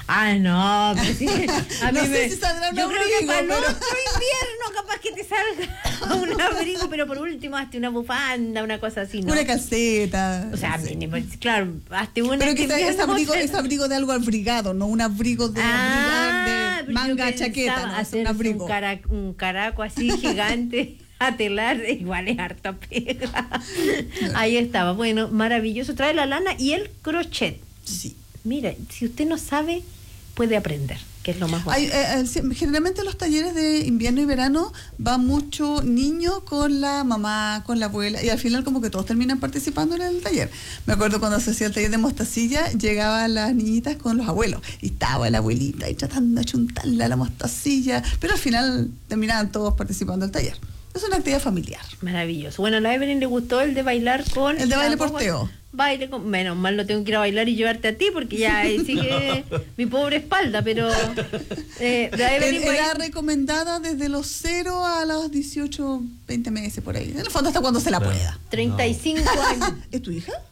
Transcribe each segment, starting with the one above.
Ah, no, pues sí. A mí No sé si saldrá un yo creo que abrigo, para el pero- otro invierno capaz que te salga un abrigo, pero por último hazte una bufanda, una cosa así, ¿no? Una calceta. O sea, sí. mínimo, claro, hazte una Pero que quizás es invierno, abrigo, otra- es abrigo de algo abrigado, no un abrigo de abrigar de pero manga yo chaqueta, pensaba no, es un hacerse abrigo. un caraco así gigante a telar, igual es harta pega. Ahí estaba, bueno, maravilloso, trae la lana y el crochet. Sí. Mira, si usted no sabe, puede aprender, que es lo más Hay, básico. generalmente los talleres de invierno y verano va mucho niño con la mamá, con la abuela, y al final como que todos terminan participando en el taller. Me acuerdo cuando se hacía el taller de mostacilla, llegaban las niñitas con los abuelos, y estaba la abuelita ahí tratando de chuntarle a la mostacilla, pero al final terminaban todos participando del taller. Es una actividad familiar. Maravilloso. Bueno, a la Evelyn le gustó el de bailar con... El de baile la guagua. porteo. Baile con... Menos mal no tengo que ir a bailar y llevarte a ti, porque ya ahí sigue mi pobre espalda, pero... la Evelyn Era recomendada desde los 0 a los 18, 20 meses por ahí. En el fondo hasta cuando se la pueda. 35 años. ¿Es tu hija?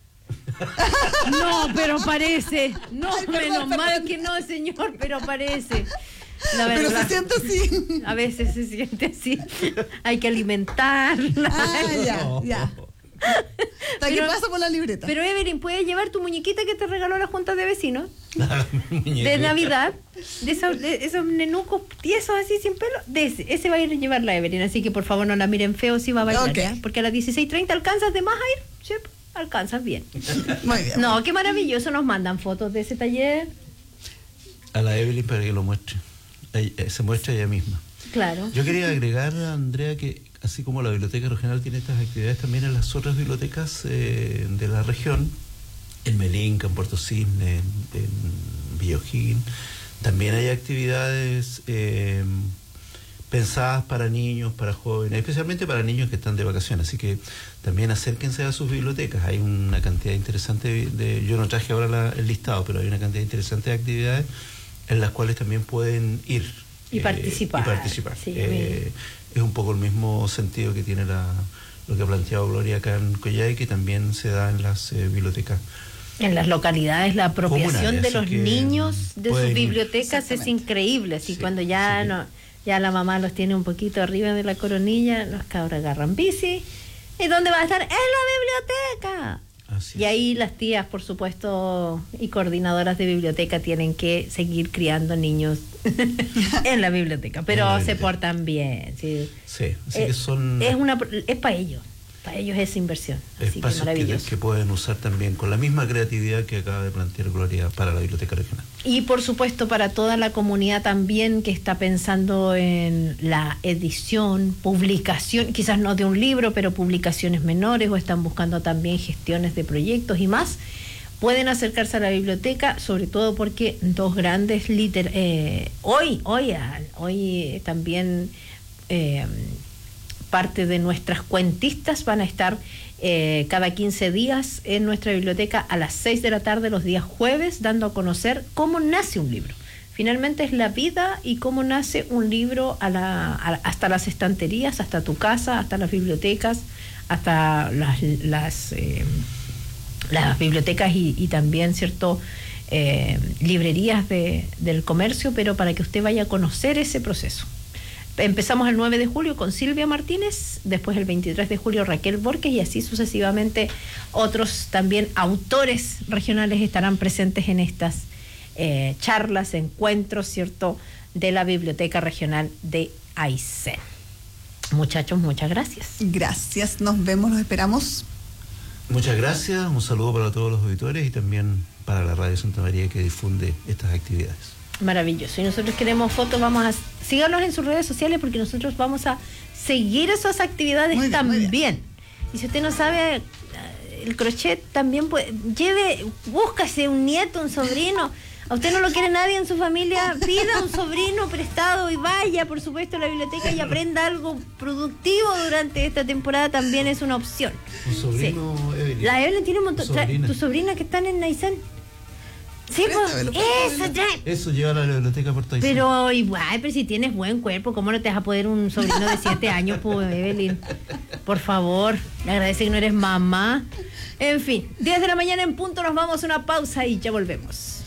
No, pero parece. No, Ay, perdón, menos mal perdón. que no, señor, pero parece. La Pero verdad. se siente así. A veces se siente así. Hay que alimentarla. Ah, ya. ¿Hasta qué Pero- pasa por la libreta? Pero Evelyn, ¿puedes llevar tu muñequita que te regaló la Junta de Vecinos? Muñeca. De Navidad, de esos nenucos tiesos así sin pelo, de ese va a ir a llevar la Evelyn, así que por favor no la miren feo si va a bailar, Ok. ¿ya? Porque a las 16:30 alcanzas de más a ir, ¿sí? Alcanzas bien. Muy bien. No, qué maravilloso, nos mandan fotos de ese taller, A la Evelyn para que lo muestre. Se muestra ella misma. claro. Yo quería agregar, Andrea, que así como la Biblioteca Regional tiene estas actividades, también en las otras bibliotecas de la región, en Melinca, en Puerto Cisne, en Villa O'Higgins, también hay actividades pensadas para niños, para jóvenes, especialmente para niños que están de vacaciones, así que también acérquense a sus bibliotecas. Hay una cantidad interesante yo no traje ahora el listado, pero hay una cantidad interesante de actividades en las cuales también pueden ir Y participar. Sí, es un poco el mismo sentido que tiene lo que ha planteado Gloria acá en Coyhaique, que también se da en las bibliotecas. En las localidades la apropiación Comunales, de así los que niños de sus pueden ir. bibliotecas es Exactamente. increíble, así Sí, cuando ya sí. no, ya la mamá los tiene un poquito arriba de la coronilla, los cabros agarran bici. ¿Y dónde va a estar? ¡En la biblioteca! Así Y es. ahí las tías, por supuesto, y coordinadoras de biblioteca tienen que seguir criando niños en la biblioteca, pero En la se biblioteca. portan bien. Sí. Sí, así que son Es para ellos esa inversión. Así que espacios maravilloso. que pueden usar también con la misma creatividad que acaba de plantear Gloria para la Biblioteca Regional. Y por supuesto para toda la comunidad también que está pensando en la edición, publicación, quizás no de un libro, pero publicaciones menores o están buscando también gestiones de proyectos y más, pueden acercarse a la biblioteca, sobre todo porque dos grandes hoy también parte de nuestras cuentistas van a estar cada 15 días en nuestra biblioteca a las 6 de la tarde los días jueves, dando a conocer cómo nace un libro. Finalmente es la vida y cómo nace un libro hasta las estanterías, hasta tu casa, hasta las bibliotecas, hasta las bibliotecas y también, ¿cierto?, librerías del comercio, pero para que usted vaya a conocer ese proceso. Empezamos el 9 de julio con Silvia Martínez, después el 23 de julio Raquel Borges y así sucesivamente otros también autores regionales estarán presentes en estas charlas, encuentros, ¿cierto?, de la Biblioteca Regional de Aysén. Muchachos, muchas gracias. Gracias, nos vemos, los esperamos. Muchas gracias, un saludo para todos los auditores y también para la Radio Santa María que difunde estas actividades. Maravilloso. Y nosotros queremos fotos, síganos en sus redes sociales porque nosotros vamos a seguir esas actividades Muy bien, muy bien. también. Y si usted no sabe el crochet, también búscase un nieto, un sobrino. A usted no lo quiere nadie en su familia, pida un sobrino prestado y vaya, por supuesto, a la biblioteca y aprenda algo productivo durante esta temporada, también es una opción. Un sobrino, Sí. Evelyn. La Evelyn tiene un montón. Sobrina. Tu sobrina que están en Aysén. Sí, pues, Préstamelo, eso, préstamelo. ya. Eso lleva a la Biblioteca Puerto Aysén. Pero igual, pero si tienes buen cuerpo, ¿cómo no te vas a poder un sobrino de 7 años, pues, Evelyn? Por favor, le agradece que no eres mamá. En fin, 10 de la mañana en punto, nos vamos a una pausa y ya volvemos.